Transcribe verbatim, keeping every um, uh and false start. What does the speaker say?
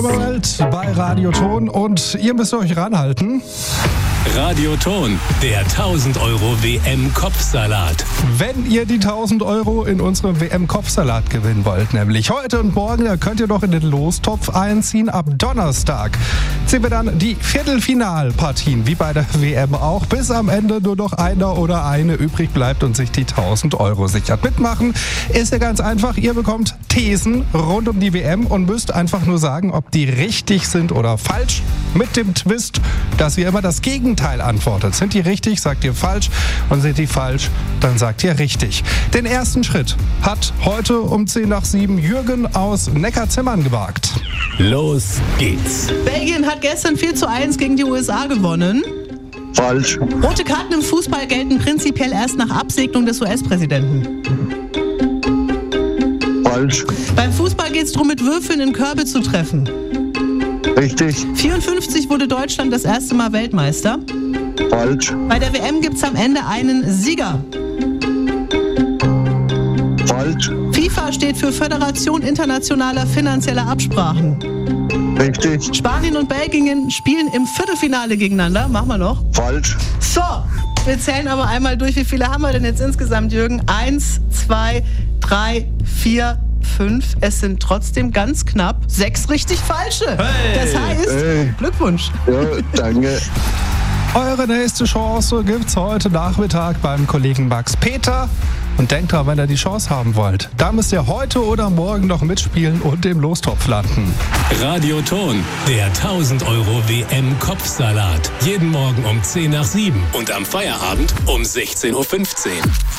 Welt bei Radioton und ihr müsst euch ranhalten. Radioton, der tausend Euro W M-Kopfsalat. Wenn ihr die tausend Euro in unserem W M-Kopfsalat gewinnen wollt, nämlich heute und morgen, da könnt ihr doch in den Lostopf einziehen. Ab Donnerstag ziehen wir dann die Viertelfinalpartien, wie bei der W M auch, bis am Ende nur noch einer oder eine übrig bleibt und sich die tausend Euro sichert. Mitmachen ist ja ganz einfach. Ihr bekommt Thesen rund um die W M und müsst einfach nur sagen, ob die richtig sind oder falsch. Mit dem Twist, dass ihr immer das Gegenteil antwortet. Sind die richtig, sagt ihr falsch. Und sind die falsch, dann sagt ihr richtig. Den ersten Schritt hat heute um zehn nach sieben Jürgen aus Neckarzimmern gewagt. Los geht's. Belgien hat gestern vier zu eins gegen die U S A gewonnen. Falsch. Rote Karten im Fußball gelten prinzipiell erst nach Absegnung des U S-Präsidenten. Falsch. Beim Fußball geht es darum, mit Würfeln in Körbe zu treffen. Richtig. vierundfünfzig wurde Deutschland das erste Mal Weltmeister. Falsch. Bei der W M gibt es am Ende einen Sieger. Falsch. FIFA steht für Föderation Internationaler Finanzieller Absprachen. Richtig. Spanien und Belgien spielen im Viertelfinale gegeneinander. Machen wir noch. Falsch. So, wir zählen aber einmal durch. Wie viele haben wir denn jetzt insgesamt, Jürgen? Eins, zwei, drei, vier, fünf. Es sind trotzdem ganz knapp sechs richtig falsche. Hey. Das heißt, Hey. Glückwunsch. Ja, danke. Eure nächste Chance gibt's heute Nachmittag beim Kollegen Max Peter. Und denkt dran, wenn ihr die Chance haben wollt, da müsst ihr heute oder morgen noch mitspielen und im Lostopf landen. Radioton, der tausend Euro W M-Kopfsalat. Jeden Morgen um zehn nach sieben und am Feierabend um sechzehn Uhr fünfzehn.